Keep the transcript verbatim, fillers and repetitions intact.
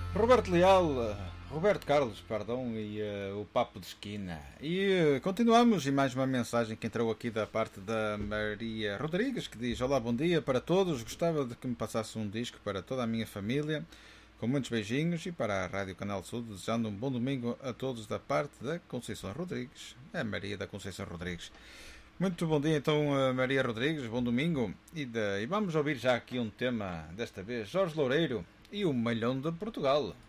Roberto Leal, Roberto Carlos, perdão, e uh, o Papo de Esquina. E uh, continuamos, e mais uma mensagem que entrou aqui da parte da Maria Rodrigues, que diz: olá, bom dia para todos, gostava de que me passasse um disco para toda a minha família, com muitos beijinhos, e para a Rádio Canal Sul, desejando um bom domingo a todos da parte da Conceição Rodrigues. É a Maria da Conceição Rodrigues. Muito bom dia então, Maria Rodrigues, bom domingo. E, de, e vamos ouvir já aqui um tema, desta vez, Jorge Loureiro e o Malhão de Portugal.